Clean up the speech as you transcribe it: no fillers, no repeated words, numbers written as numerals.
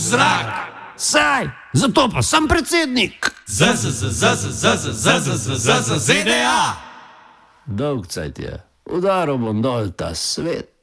zrak. Saj, zato pa sem predsednik. ZDA. Dolg cajt je, udaril bom dol ta svet.